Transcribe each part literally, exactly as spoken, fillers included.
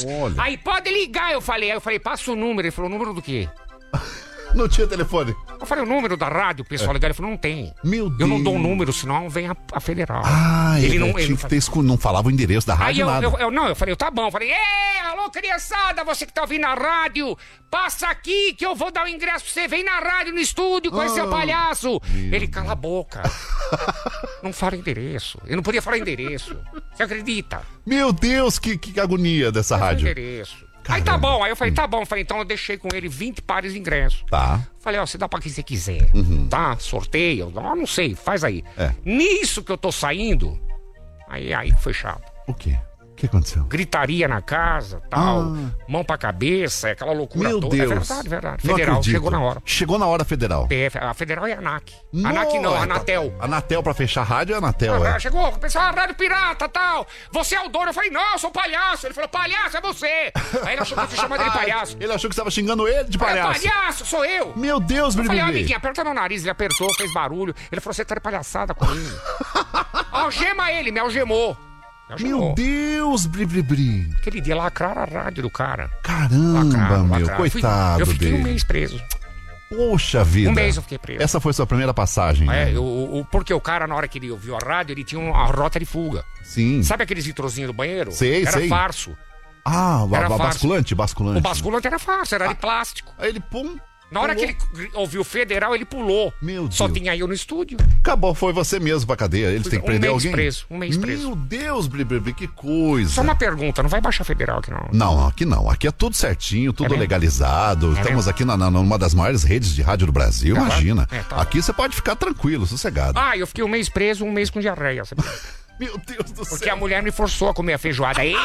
Olha. Aí pode ligar, eu falei. Aí eu falei, passa o número. Ele falou, o número do quê? Não tinha telefone. Eu falei, o número da rádio, o pessoal ligar. Ele falou, não tem. Meu Deus. Eu não dou o número, senão vem a, a federal. Ah, ele ele não, tinha ele que ter esco... não falava o endereço da Aí rádio, eu, nada. eu, eu, não, eu falei, tá bom. Eu falei, ei, alô, criançada, você que tá ouvindo na rádio, passa aqui que eu vou dar o ingresso pra você. Vem na rádio, no estúdio, com esse Oh, palhaço. meu Ele, cala a boca. Não fala endereço. Eu não podia falar endereço. Você acredita? Meu Deus, que, que agonia dessa Não rádio. endereço. Caramba. Aí tá bom, aí eu falei, tá bom. Eu falei, então eu deixei com ele vinte pares de ingressos. Tá. Falei, ó, você dá pra quem você quiser, Uhum. tá? Sorteio, não, não sei, faz aí. É. Nisso que eu tô saindo, aí, aí foi chato. O quê? O que aconteceu? Gritaria na casa, tal, Ah. mão pra cabeça, aquela loucura Meu toda. Deus. É verdade, verdade. Não Federal, acredito. chegou na hora. Chegou na hora federal. P F, a Federal é a ANAC. ANAC não, Nossa. Anatel. Anatel pra fechar a rádio é Anatel, Ah, é. chegou, o pessoal, rádio pirata, tal. Você é o dono. Eu falei, não, eu sou palhaço. Ele falou, palhaço é você. Aí ele achou que você chamava ele de palhaço. Ele achou que você tava xingando ele de Eu falei, palhaço. palhaço, sou eu. Meu Deus, Eu falei, ó, Bribli. amiguinho, aperta meu nariz. Ele apertou, fez barulho. Ele falou, você tá de palhaçada comigo. Algema ele, me algemou. Me algemou. Meu Deus, Bribli. Aquele dia lacraram a rádio do cara. Caramba, Lacraram, meu, lacraram. coitado Fui- Eu fiquei dele. um mês preso. Poxa vida. Um mês eu fiquei preso. Essa foi sua primeira passagem, É, né? o, o- porque o cara, na hora que ele ouviu a rádio, ele tinha uma rota de fuga. Sim. Sabe aqueles vitrozinhos do banheiro? Sei, Era sei. farso. Ah, ba- Era ba- fácil. basculante, basculante. O basculante era farso, era de plástico. Aí ele, pum. Na hora pulou. que ele ouviu o federal, ele pulou. Meu Só Deus. tinha eu no estúdio. Acabou, foi você mesmo pra cadeia. Eles têm que Um prender mês alguém. preso, um mês preso. Meu Deus, Bribli, que coisa. Só uma pergunta, não vai baixar federal aqui não? Não, aqui não. Aqui é tudo certinho, tudo mesmo? legalizado. É Estamos mesmo? aqui na, na- numa das maiores redes de rádio do Brasil. É, Imagina. é, tá. Aqui você pode ficar tranquilo, sossegado. Ah, eu fiquei um mês preso, um mês com diarreia, sabe? Meu Deus do Porque céu. a mulher me forçou a comer a feijoada. Ê!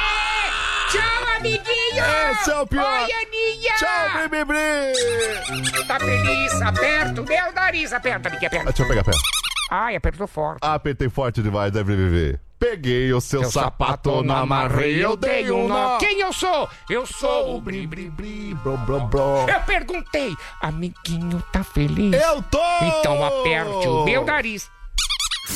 Tchau, amiguinho! Esse é o pior. Oi, Aninha! Tchau, Bribli. Tá feliz? Aperta o meu nariz. Aperta, amiguinha, Ah, aperta. deixa eu pegar, pera. Ai, apertou forte. Apertei forte demais, né, Bribli? Peguei o seu, Seu sapato, não amarrei, eu dei um nó. Quem eu sou? Eu sou o Bri, Bri. bri, bri, bro, bro, bro. Eu perguntei, amiguinho, tá feliz? Eu tô! Então aperte o meu nariz.